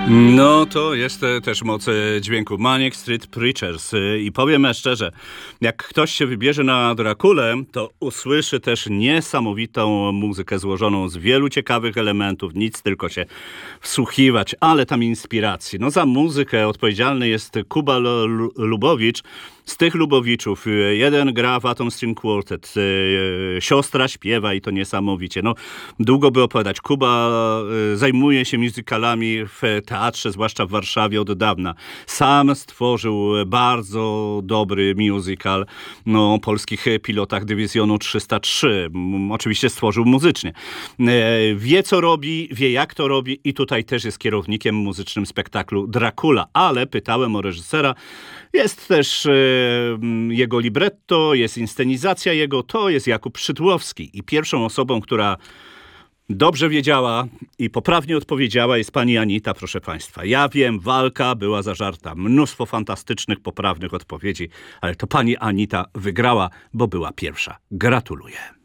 No to jest też moc dźwięku Manic Street Preachers i powiem szczerze, jak ktoś się wybierze na Drakulę, to usłyszy też niesamowitą muzykę złożoną z wielu ciekawych elementów, nic tylko się wsłuchiwać, ale tam inspiracji. No za muzykę odpowiedzialny jest Kuba Lubowicz. Z tych Lubowiczów jeden gra w Atom String Quartet, siostra śpiewa i to niesamowicie. No, długo by opowiadać. Kuba zajmuje się musicalami w teatrze, zwłaszcza w Warszawie od dawna. Sam stworzył bardzo dobry musical o polskich pilotach dywizjonu 303. Oczywiście stworzył muzycznie. Wie co robi, wie jak to robi i tutaj też jest kierownikiem muzycznym spektaklu Dracula. Ale pytałem o reżysera. Jest też jego libretto, jest inscenizacja jego, to jest Jakub Szydłowski. I pierwszą osobą, która dobrze wiedziała i poprawnie odpowiedziała, jest pani Anita, proszę państwa. Ja wiem, walka była zażarta, mnóstwo fantastycznych, poprawnych odpowiedzi, ale to pani Anita wygrała, bo była pierwsza. Gratuluję.